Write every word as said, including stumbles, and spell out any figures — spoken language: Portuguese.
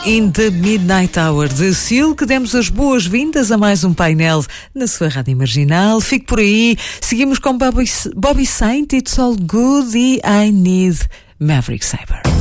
In the Midnight Hour de Silk, demos as boas-vindas a mais um painel na sua rádio marginal. Fique por aí. Seguimos com Bobby, Bobby Saint, It's All Good e I Need Maverick Sabre.